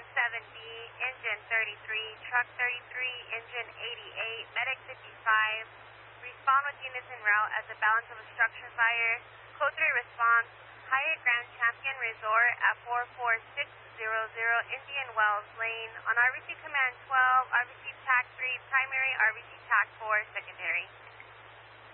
engine 7B, engine 33, truck 33, engine 88, medic 55. Respond with units en route as a balance of a structure fire. Code 3 response, Hyatt Grand Champion Resort at 44600 Indian Wells Lane on RBC Command 12, RBC TAC 3 primary, RBC TAC 4 secondary.